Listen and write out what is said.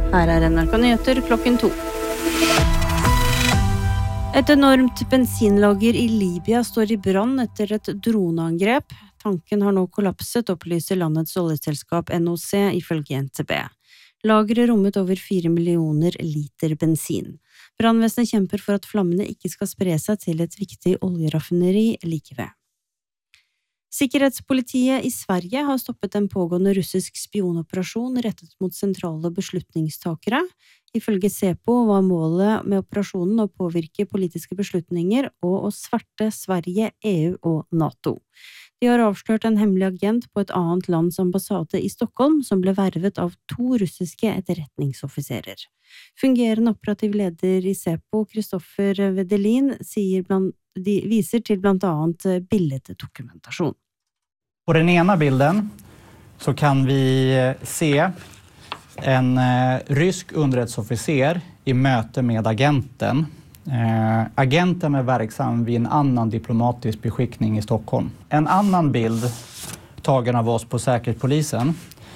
Her NRK Nyheter klokken 2. Et enormt bensinlager i Libya står i brann etter et droneangrep. Tanken har nå kollapset, opplyser landets oljeselskap NOC ifølge NTB. Lageret rommet over 4 millioner liter bensin. Brannvesenet kjemper for at flammene ikke skal spre seg til et viktig oljeraffineri like ved. Sikkerhetspolitiet i Sverige har stoppet en pågående russisk spionoperasjon rettet mot sentrale beslutningstakere. Ifølge SEPO var målet med operasjonen å påvirke politiske beslutninger og å sverte Sverige, EU og NATO. De har avslørt en hemmelig agent på et annet lands ambassade i Stockholm som ble vervet av 2 russiske etterretningsoffiserer. Fungerende operativ leder i SEPO, Kristoffer Vedelin, viser til blant annet billeddokumentasjon. På den ena bilden så kan vi se en rysk underrättelseofficer i möte med agenten. Agenten är verksam vid en annan diplomatisk beskickning i Stockholm. En annan bild tagen av oss på Säkerhetspolisen